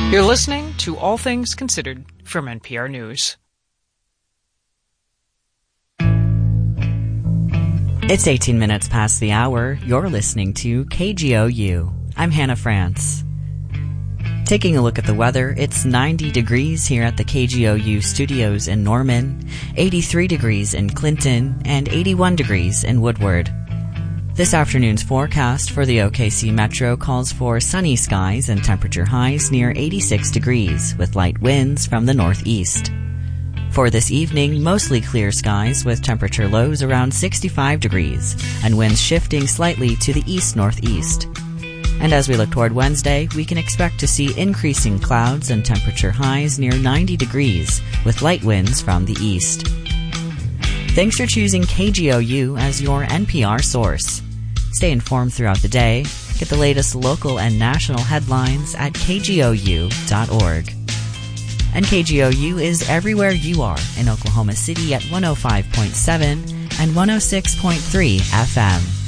You're listening to All Things Considered from NPR News. It's 18 minutes past the hour. You're listening to KGOU. I'm Hannah France. Taking a look at the weather, it's 90 degrees here at the KGOU studios in Norman, 83 degrees in Clinton, and 81 degrees in Woodward. This afternoon's forecast for the OKC Metro calls for sunny skies and temperature highs near 86 degrees, with light winds from the northeast. For this evening, mostly clear skies with temperature lows around 65 degrees and winds shifting slightly to the east-northeast. And as we look toward Wednesday, we can expect to see increasing clouds and temperature highs near 90 degrees with light winds from the east. Thanks for choosing KGOU as your NPR source. Stay informed throughout the day. Get the latest local and national headlines at kgou.org. And KGOU is everywhere you are in Oklahoma City at 105.7 and 106.3 FM.